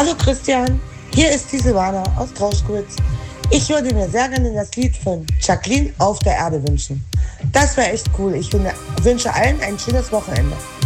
Hallo Christian, hier ist die Silvana aus Grauschkowitz. Ich würde mir sehr gerne das Lied von Jacqueline Auf der Erde wünschen. Das wäre echt cool. Ich wünsche allen ein schönes Wochenende.